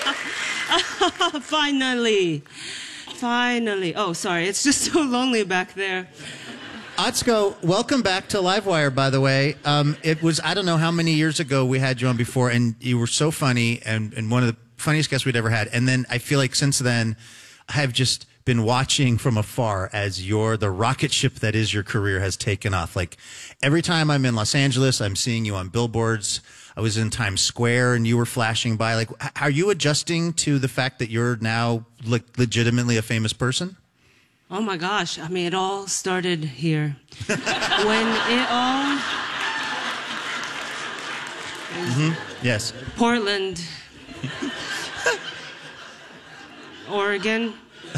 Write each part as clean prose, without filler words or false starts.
Finally. Finally. Oh, sorry. It's just so lonely back there. Atsuko, welcome back to Livewire, by the way. It was, I don't know how many years ago we had you on before, and you were so funny and one of the funniest guests we'd ever had. And then I feel like since then, I've just been watching from afar as the rocket ship that is your career has taken off. Like every time I'm in Los Angeles, I'm seeing you on billboards. I was in Times Square and you were flashing by. Like, are you adjusting to the fact that you're now legitimately a famous person? Oh my gosh. I mean, it all started here. When it all... Yes. Portland. Oregon.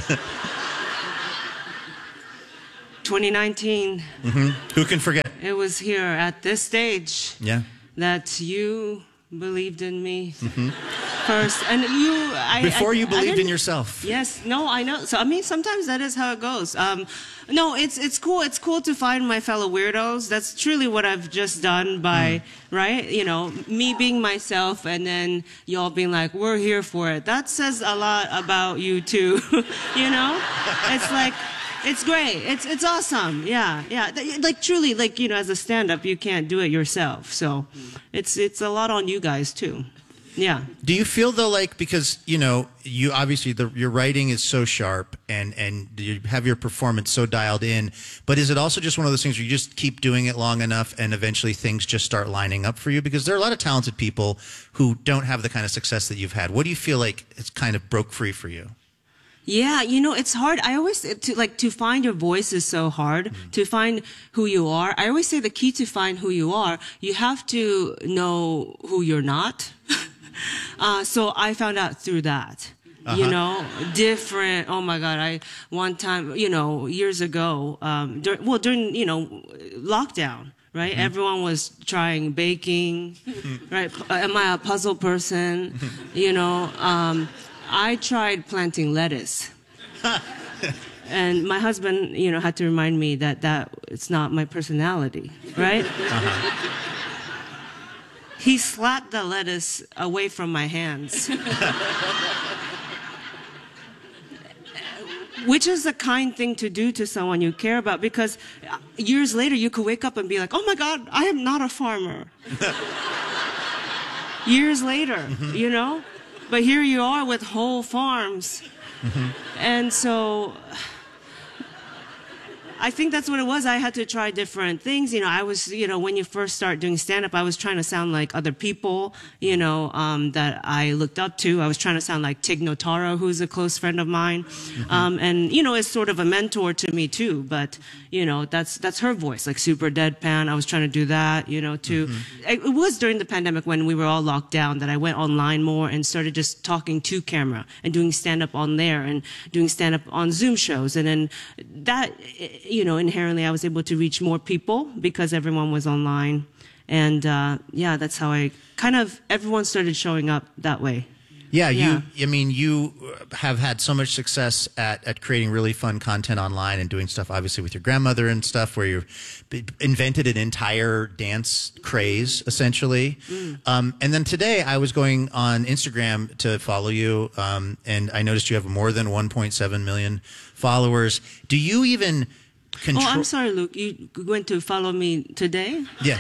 2019. Who can forget? It was here at this stage that you believed in me first. And Before you believed in yourself. Yes. No, I know. So, I mean, sometimes that is how it goes. No, it's cool. It's cool to find my fellow weirdos. That's truly what I've just done by, right? You know, me being myself and then y'all being like, we're here for it. That says a lot about you too. You know? It's like, it's great. It's awesome. Yeah. Like truly, like, you know, as a stand-up, you can't do it yourself. So it's a lot on you guys too. Yeah. Do you feel though, like, because, you know, you obviously your writing is so sharp and you have your performance so dialed in, but is it also just one of those things where you just keep doing it long enough and eventually things just start lining up for you? Because there are a lot of talented people who don't have the kind of success that you've had. What do you feel like it's kind of broke free for you? Yeah, you know, it's hard. I always, to find your voice is so hard, to find who you are. I always say the key to find who you are, you have to know who you're not. So I found out through that. You know, different. Oh my God! One time, you know, years ago, during you know, lockdown, right? Everyone was trying baking, right? Am I a puzzle person? You know, I tried planting lettuce, and my husband, you know, had to remind me that it's not my personality, right? He slapped the lettuce away from my hands. Which is a kind thing to do to someone you care about, because years later you could wake up and be like, oh my God, I am not a farmer. Years later, you know? But here you are with whole farms. And so I think that's what it was. I had to try different things. You know, I was, you know, when you first start doing stand-up, I was trying to sound like other people, you know, that I looked up to. I was trying to sound like Tig Notaro, who's a close friend of mine. And, you know, is sort of a mentor to me too. But, you know, that's her voice, like super deadpan. I was trying to do that, you know, too. It was during the pandemic when we were all locked down that I went online more and started just talking to camera and doing stand-up on there and doing stand-up on Zoom shows. And then that, you know, inherently I was able to reach more people because everyone was online. And, yeah, that's how everyone started showing up that way. Yeah, I mean, you have had so much success at creating really fun content online and doing stuff, obviously, with your grandmother and stuff, where you've invented an entire dance craze, essentially. And then today, I was going on Instagram to follow you, and I noticed you have more than 1.7 million followers. Do you even control... Oh, I'm sorry, Luke. You going to follow me today? Yeah.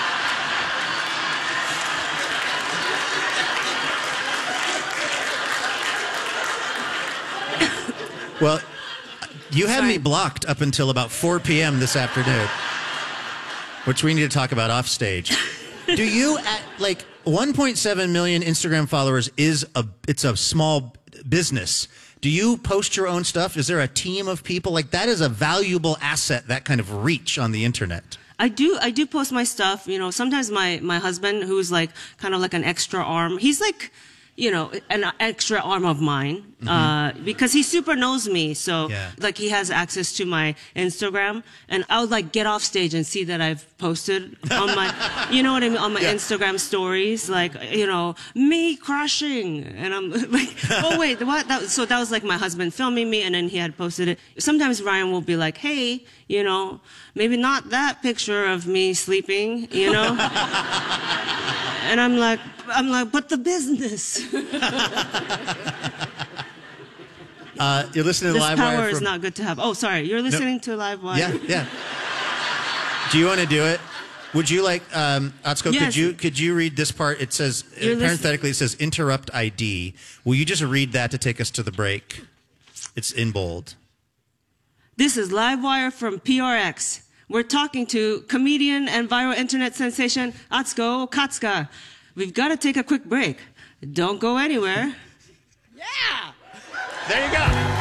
Well, you had me blocked up until about 4 p.m. this afternoon, which we need to talk about off stage. Do you, like, 1.7 million Instagram followers it's a small business. Do you post your own stuff? Is there a team of people? Like, that is a valuable asset, that kind of reach on the internet. I do post my stuff. You know, sometimes my husband, who's like kind of like an extra arm, he's like, you know, an extra arm of mine, because he super knows me. So, like, he has access to my Instagram, and I would, like, get off stage and see that I've posted on my, you know what I mean, on my Instagram stories, like, you know, me crushing. And I'm like, oh, wait, what? So that was, like, my husband filming me, and then he had posted it. Sometimes Ryan will be like, hey, you know, maybe not that picture of me sleeping, you know? And I'm like, but the business. You're listening to This Livewire. power is not good to have. Oh, sorry. You're listening to Livewire. Yeah. Do you want to do it? Would you like, Atsuko, Yes. could you read this part? It says, parenthetically, it says interrupt ID. Will you just read that to take us to the break? It's in bold. This is Livewire from PRX. We're talking to comedian and viral internet sensation Atsuko Katsuka. We've got to take a quick break. Don't go anywhere. Yeah! There you go.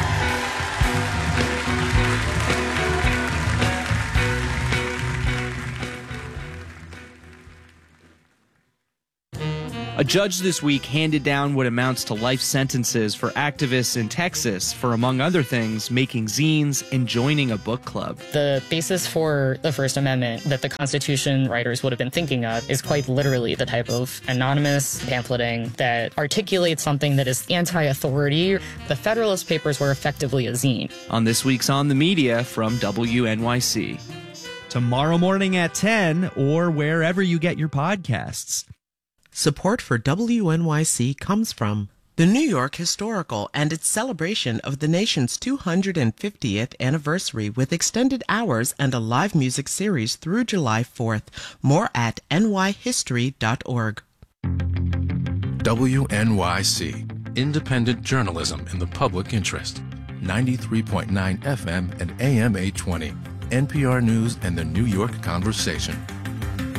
A judge this week handed down what amounts to life sentences for activists in Texas for, among other things, making zines and joining a book club. The basis for the First Amendment that the Constitution writers would have been thinking of is quite literally the type of anonymous pamphleting that articulates something that is anti-authority. The Federalist Papers were effectively a zine. On this week's On the Media from WNYC. Tomorrow morning at 10 or wherever you get your podcasts. Support for WNYC comes from the New York Historical and its celebration of the nation's 250th anniversary with extended hours and a live music series through July 4th. More at nyhistory.org. WNYC, independent journalism in the public interest. 93.9 FM and AM 820. NPR News and the New York Conversation.